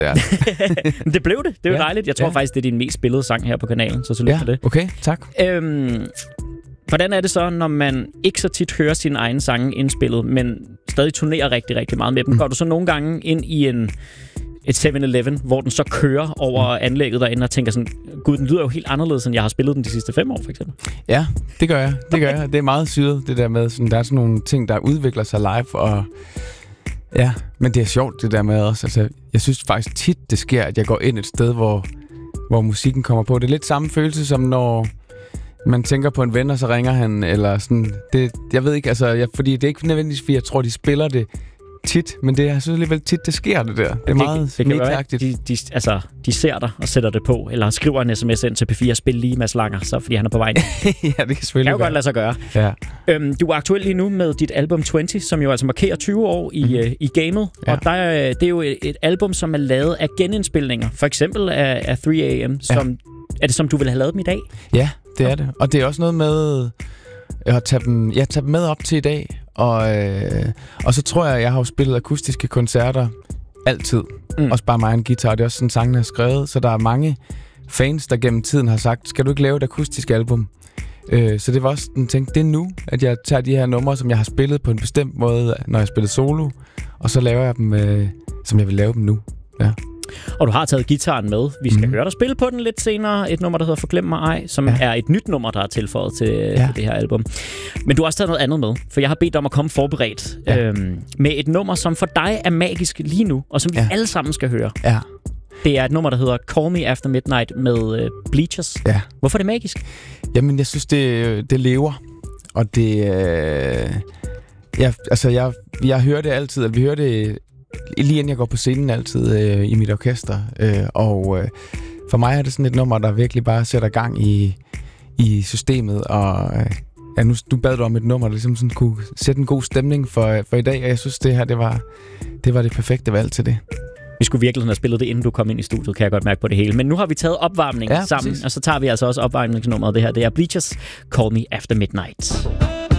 Ja. Det blev det. Det er jo dejligt. Jeg tror faktisk, det er din mest spillede sang her på kanalen, så tillykke med det. Okay, tak. Hvordan er det så, når man ikke så tit hører sine egne sange indspillet, men stadig turnerer rigtig, rigtig meget med dem? Går du så nogle gange ind i et 7-Eleven, hvor den så kører over anlægget derinde og tænker sådan, gud, den lyder jo helt anderledes, end jeg har spillet den de sidste 5 år, for eksempel? Ja, det gør jeg. Det er meget syret, det der med, sådan, der er sådan nogle ting, der udvikler sig live, og ja, men det er sjovt, det der med også. Altså, jeg synes faktisk tit, det sker, at jeg går ind et sted, hvor musikken kommer på. Det er lidt samme følelse, som når man tænker på en ven, og så ringer han, eller sådan. Jeg ved ikke, altså, fordi det er ikke nødvendigvis, fordi jeg tror, de spiller det tit, men det er så alligevel tit, det sker det der. Det er meget mediagtigt. De ser dig og sætter det på, eller skriver en sms ind til P4 og spil lige Mads Langer, så fordi han er på vej. Ja, det kan selvfølgelig kan jo godt lade sig gøre. Ja. Du er aktuel lige nu med dit album 20, som jo altså markerer 20 år i gamet, og det er jo et album, som er lavet af genindspilninger, for eksempel af 3AM, som er det som du ville have lavet dem i dag? Ja, det er det. Og det er også noget med at tage dem med op til i dag. Og så tror jeg har jo spillet akustiske koncerter altid. Også bare mig og en guitar. Det er også sådan, sangen er skrevet. Så der er mange fans, der gennem tiden har sagt, skal du ikke lave et akustisk album? Så det var også en ting, det er nu, at jeg tager de her numre, som jeg har spillet på en bestemt måde, når jeg spiller solo. Og så laver jeg dem, som jeg vil lave dem nu. Ja. Og du har taget gitaren med. Vi skal høre dig spille på den lidt senere. Et nummer, der hedder Forglem mig ej, som er et nyt nummer, der er tilføjet til det her album. Men du har også taget noget andet med, for jeg har bedt dig om at komme forberedt med et nummer, som for dig er magisk lige nu, og som vi alle sammen skal høre. Ja. Det er et nummer, der hedder Call Me After Midnight med Bleachers. Ja. Hvorfor er det magisk? Jamen, jeg synes, det lever. Og det... jeg hører det altid, at vi hører det lige inden jeg går på scenen altid i mit orkester. For mig er det sådan et nummer, der virkelig bare sætter gang i systemet. Og nu bad du om et nummer, der ligesom sådan kunne sætte en god stemning for i dag. Og jeg synes, det her det var det perfekte valg til det. Vi skulle virkelig have spillet det, inden du kom ind i studiet, kan jeg godt mærke på det hele. Men nu har vi taget opvarmningen sammen, præcis. Og så tager vi altså også opvarmningsnummeret. Det her, det er Bleachers, Call Me After Midnight.